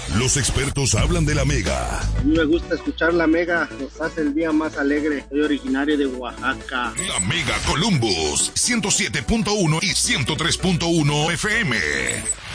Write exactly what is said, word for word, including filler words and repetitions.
Los expertos hablan de la Mega. A mí me gusta escuchar la Mega, nos hace el día más alegre. Soy originario de Oaxaca. La Mega Columbus, ciento siete punto uno y ciento tres punto uno F M.